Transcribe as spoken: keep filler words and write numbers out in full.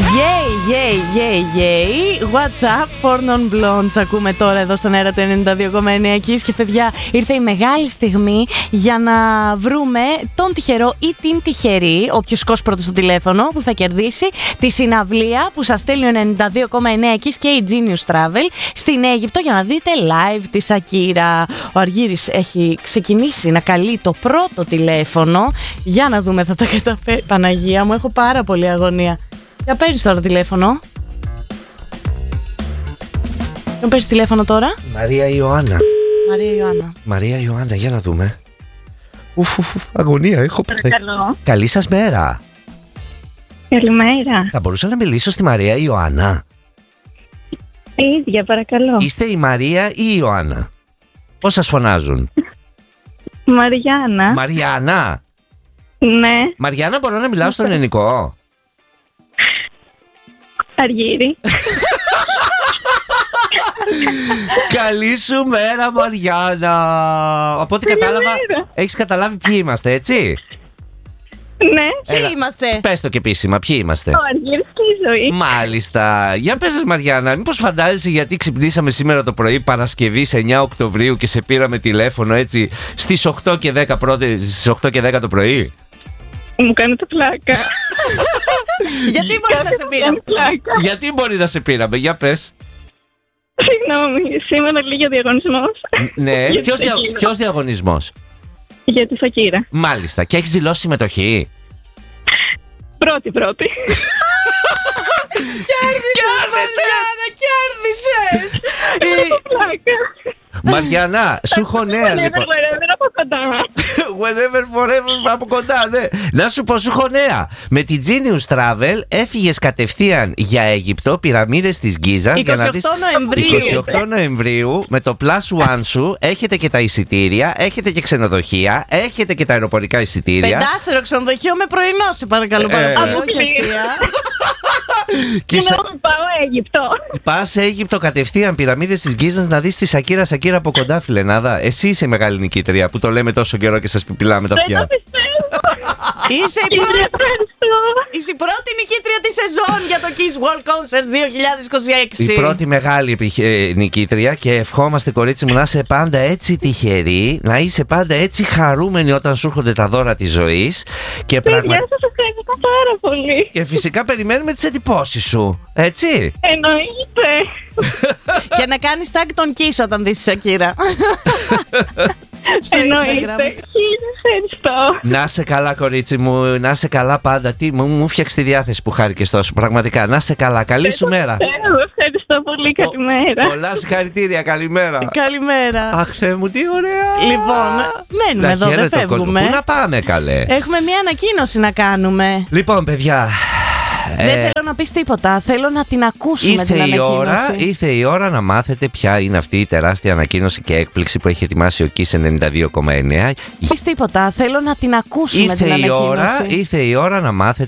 Yay, yay, yay, yay. What's up, Porn on Blondes. Ακούμε τώρα εδώ στον αέρα του ενενήντα δύο κόμμα εννέα Kiss. Και παιδιά, ήρθε η μεγάλη στιγμή για να βρούμε τον τυχερό ή την τυχερή, όποιο σηκώσει πρώτο στο τηλέφωνο, που θα κερδίσει τη συναυλία που σας στέλνει ο ενενήντα δύο κόμμα εννέα Kiss και η Genius Travel στην Αίγυπτο για να δείτε live τη Σακύρα. Ο Αργύρης έχει ξεκινήσει να καλεί το πρώτο τηλέφωνο. Για να δούμε, θα τα καταφέρει. Παναγία μου, έχω πάρα πολύ αγωνία. Για παίρνεις τώρα τηλέφωνο. Για παίρνεις τηλέφωνο τώρα. Μαρία Ιωάννα. Μαρία Ιωάννα. Μαρία Ιωάννα, για να δούμε. Ουφ, ουφ, ουφ, αγωνία έχω. Παρακαλώ. Καλή σας μέρα. Καλημέρα. Θα μπορούσα να μιλήσω στη Μαρία Ιωάννα? Η ίδια, παρακαλώ. Είστε η Μαρία ή η Ιωάννα? Πώς σας φωνάζουν? Μαριάννα. Μαριάννα. Ναι. Μαριάννα, μπορώ να μιλάω στον ελληνικό? Αργύρη. Καλή σου μέρα, Μαριάννα. Από ό,τι κατάλαβα, έχεις καταλάβει ποιοι είμαστε, έτσι? Ναι. Ποιοι είμαστε? Πες το και επίσημα, ποιοι είμαστε? Ο Αργύρης και η ζωή. Μάλιστα. Για πες, Μαριάννα, μήπως φαντάζεσαι γιατί ξυπνήσαμε σήμερα το πρωί, Παρασκευή σε εννέα Οκτωβρίου, και σε πήραμε τηλέφωνο έτσι στις οκτώ και δέκα, πρώτες, στις οκτώ και δέκα το πρωί? Μου κάνετε πλάκα. Γιατί μπορεί να σε πήραμε? Γιατί μπορεί να σε πήραμε, για πες. Συγγνώμη, σήμερα λίγη ο διαγωνισμός. Ναι, Για τη ποιος, δια, Σακύρα. ποιος διαγωνισμός? Για τη Σακύρα. Μάλιστα. Και έχεις δηλώσει συμμετοχή? Πρώτη, πρώτη. Κέρδισες, Μαριάννα, κέρδισες. Πλάκα. Μαριάννα, σου έχω νέα λοιπόν. Wherever, από κοντά. Whenever, forever, από κοντά, ναι. Να σου πω, σου έχω νέα. Με την Genius Travel έφυγες κατευθείαν για Αίγυπτο, πυραμίδες της Γκίζας. είκοσι οκτώ Νοεμβρίου. είκοσι οκτώ Νοεμβρίου με το Plus One σου. Έχετε και τα εισιτήρια, έχετε και ξενοδοχεία, έχετε και τα αεροπορικά εισιτήρια. Πεντάστερο ξενοδοχείο με πρωινό, σε παρακαλώ πάρα Ε, πολύ. ε. Όχι αστεία. Και σε- Συγγνώμη, πάω Αίγυπτο. Πας σε Αίγυπτο κατευθείαν, πυραμίδες της Γκίζας, να δεις τη Σακύρα Σακύρα από κοντά, φιλενάδα. Εσύ είσαι η μεγάλη νικήτρια που το λέμε τόσο καιρό και σας πιπιλάμε τα Δεν αυτιά. το πιστεύω. Είσαι η Κύριε, πρώτη, ευχαριστώ. είσαι η πρώτη νικήτρια της σεζόν για το Kiss World Concert δύο χιλιάδες είκοσι έξι. Η πρώτη μεγάλη επιχ- ε, νικήτρια, και ευχόμαστε, κορίτσι μου, να είσαι πάντα έτσι τυχερή, να είσαι πάντα έτσι χαρούμενη όταν σου έρχονται τα δώρα της ζωής. Και, Παιδιά, πραγμα... σας ευχαριστώ πάρα πολύ. και φυσικά περιμένουμε τις εντυπώσεις σου, έτσι. Εννοείται. Και να κάνεις tag τον Kiss όταν δεις τη Σακύρα. Στο Εννοείται. Instagram. Χίλια ευχαριστώ. Να σε καλά, κορίτσι μου, να σε καλά πάντα. Τι, μου, μου φτιάξε τη διάθεση που χάρηκες τόσο. Πραγματικά, να σε καλά. Καλή σου μέρα. Εγώ ευχαριστώ πολύ. Καλημέρα. Πολλά συγχαρητήρια, καλημέρα. Καλημέρα. Αχ, Θεέ μου, τι ωραία. Λοιπόν, μένουμε Να εδώ, δεν χαίρεται ο κόσμος. φεύγουμε. Πού να πάμε, καλέ? Έχουμε μία ανακοίνωση να κάνουμε. Λοιπόν, παιδιά. Δεν ε, θέλω να πεις τίποτα. Θέλω να την ακούσουμε Ήρθε την η, ανακοίνωση. ώρα, ήρθε η ώρα να μάθετε ποια είναι αυτή η τεράστια ανακοίνωση και έκπληξη που έχει ετοιμάσει ο Kiss ενενήντα δύο κόμμα εννέα. Πεις τίποτα. Θέλω να την ακούσουμε Ήρθε την η, ανακοίνωση. ώρα, ήρθε η ώρα να μάθετε